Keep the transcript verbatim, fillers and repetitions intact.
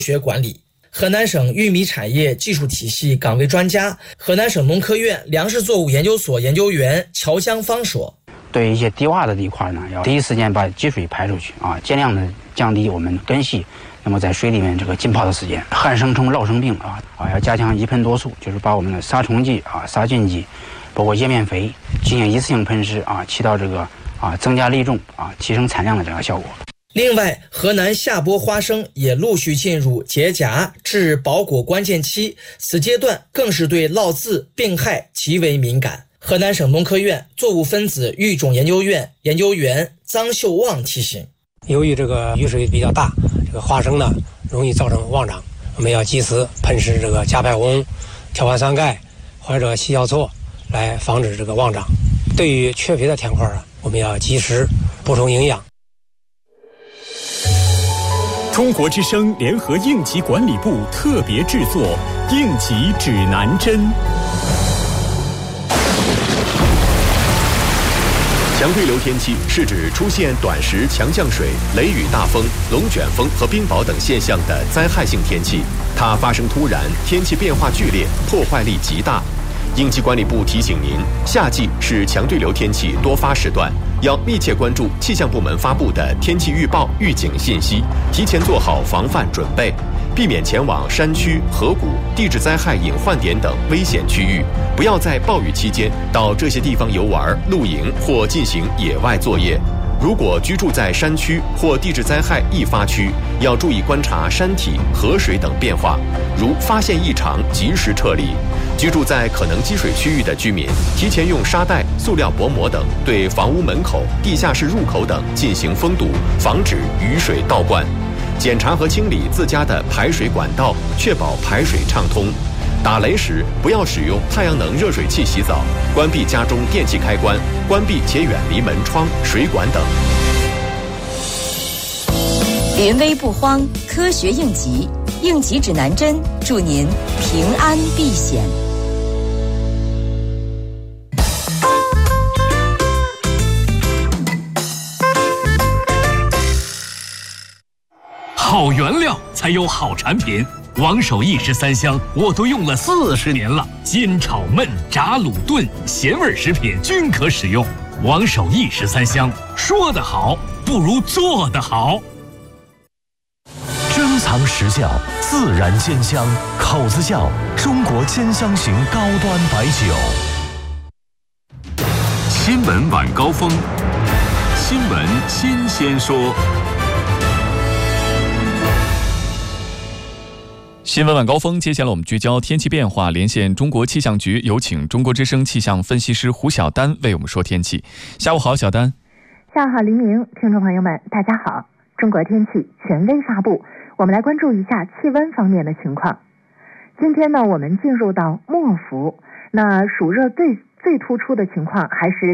学管理。河南省玉米产业技术体系岗位专家、河南省农科院粮食作物研究所研究员乔江芳说：“ 对一些低洼的地块呢，要第一时间把积水排出去啊，尽量的降低我们根系那么在水里面这个浸泡的时间。旱生虫、涝生病啊啊，要加强一喷多数，就是把我们的杀虫剂啊、杀菌剂，包括叶面肥进行一次性喷施啊，起到这个啊增加粒重啊、提升产量的这个效果。” 另外，河南下播花生也陆续进入结荚至包果关键期，此阶段更是对涝渍病害极为敏感。河南省农科院作物分子育种研究院研究员臧秀旺提醒： 由于这个雨水比较大，这个花生呢容易造成旺长，我们要及时喷施这个加派红、条环酸钙或者细酵唑来防止这个旺长。对于缺肥的田块啊，我们要及时补充营养。 中国之声联合应急管理部特别制作《应急指南针》。 强对流天气是指出现短时强降水、雷雨大风、龙卷风和冰雹等现象的灾害性天气，它发生突然，天气变化剧烈，破坏力极大。应急管理部提醒您，夏季是强对流天气多发时段，要密切关注气象部门发布的天气预报、预警信息，提前做好防范准备，避免前往山区、河谷、地质灾害隐患点等危险区域，不要在暴雨期间到这些地方游玩、露营或进行野外作业。如果居住在山区或地质灾害易发区，要注意观察山体、河水等变化，如发现异常及时撤离。居住在可能积水区域的居民，提前用沙袋、塑料薄膜等对房屋门口、地下室入口等进行封堵，防止雨水倒灌。检查和清理自家的排水管道，确保排水畅通。打雷时不要使用太阳能热水器洗澡，关闭家中电器开关，关闭且远离门窗、水管等。 临危不慌，科学应急，应急指南针，祝您平安避险。 好原料才有好产品。王守义十三香我都用了四十年了，煎炒焖炸卤炖咸味食品均可使用。王守义十三香，说得好不如做得好。 珍藏实窖，自然煎香，口子窖，中国煎香型高端白酒。 新闻晚高峰，新闻新鲜说。 新闻晚高峰，接下来我们聚焦天气变化，连线中国气象局，有请中国之声气象分析师胡晓丹为我们说天气。下午好，小丹。 下午好，黎明，听众朋友们，大家好。中国天气权威发布，我们来关注一下气温方面的情况。今天呢，我们进入到末伏，那暑热最最突出的情况还是